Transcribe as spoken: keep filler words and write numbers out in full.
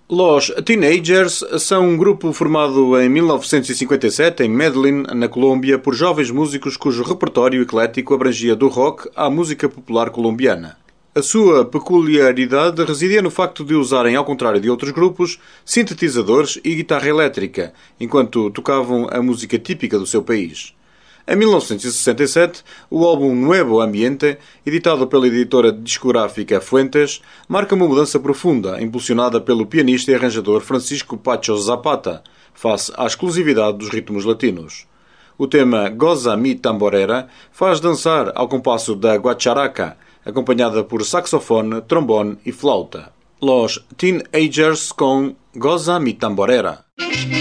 Los Teenagers são um grupo formado em mil novecentos e cinquenta e sete em Medellín, na Colômbia, por jovens músicos cujo repertório eclético abrangia do rock à música popular colombiana. A sua peculiaridade residia no facto de usarem, ao contrário de outros grupos, sintetizadores e guitarra elétrica, enquanto tocavam a música típica do seu país. Em mil novecentos e sessenta e sete, o álbum Nuevo Ambiente, editado pela editora discográfica Fuentes, marca uma mudança profunda, impulsionada pelo pianista e arranjador Francisco Pacho Zapata, face à exclusividade dos ritmos latinos. O tema Goza Mi Tamborera faz dançar ao compasso da guacharaca, acompanhada por saxofone, trombone e flauta. Los Teenagers com Goza Mi Tamborera.